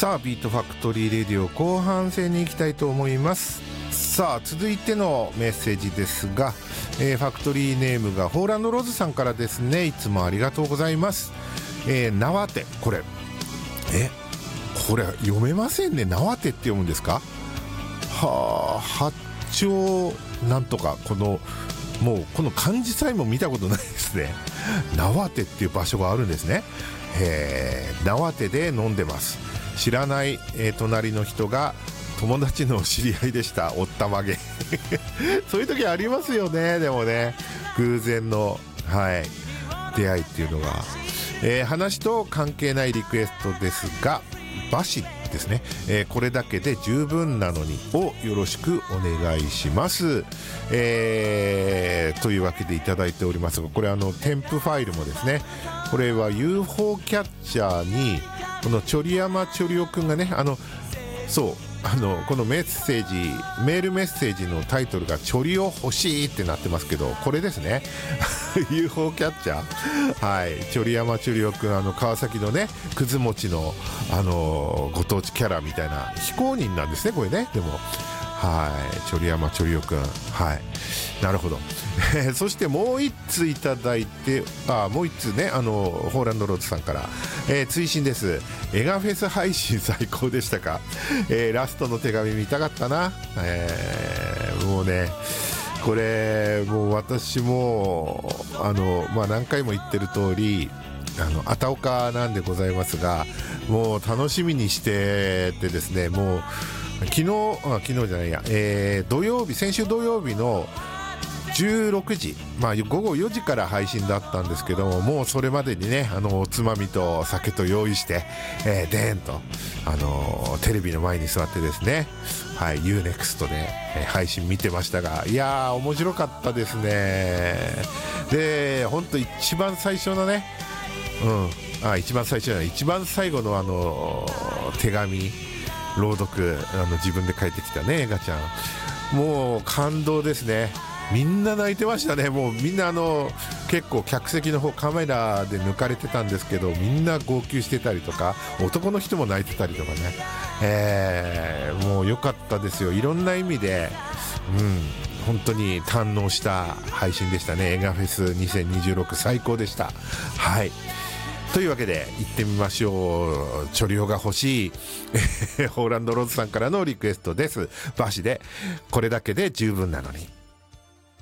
さあビートファクトリーレディオ後半戦に行きたいと思います。さあ続いてのメッセージですが、ファクトリーネームがホーランドローズさんからですね。いつもありがとうございます。縄手、これ読めませんね。縄手って読むんですか。はあ、八丁なんとか、もうこの漢字さえも見たことないですね。縄手っていう場所があるんですね。縄手で飲んでます。知らない、隣の人が友達の知り合いでした。おったまげそういう時ありますよね。でもね、偶然の、出会いっていうのが、話と関係ないリクエストですが、バシですね、これだけで十分なのにをよろしくお願いします、というわけでいただいておりますが、これ添付ファイルもですね、これは UFO キャッチャーにこのチョリヤマチョリオくんがね、このメールメッセージのタイトルがチョリオ欲しいってなってますけど、これですねUFO キャッチャー、チョリヤマチョリオくん、川崎のねくず餅のご当地キャラみたいな非公認なんですね、これね。でもチョリヤマチョリオくん、なるほどそしてもう一ついただいて、もう一つね、ホーランドローズさんから、追伸です。エガフェス配信最高でしたか。ラストの手紙見たかったな。もうね、これもう私も何回も言ってる通りあたおかなんでございますが、もう楽しみにしててですね、もう昨日じゃないや、先週土曜日の16時、午後4時から配信だったんですけども、もうそれまでにね、おつまみと酒と用意して、でーんと、テレビの前に座ってですね、UNEXT で、配信見てましたが、いやー面白かったですね。で、ほんと一番最初のね、一番最後の手紙朗読、自分で書いてきたね、エガちゃん、もう感動ですね。みんな泣いてましたね。もうみんな結構客席の方カメラで抜かれてたんですけど、みんな号泣してたりとか、男の人も泣いてたりとかね、もう良かったですよ。いろんな意味で、本当に堪能した配信でしたね。エガフェス2026最高でした。というわけで行ってみましょう。チョリオが欲しいホーランドローズさんからのリクエストです。バシでこれだけで十分なのに。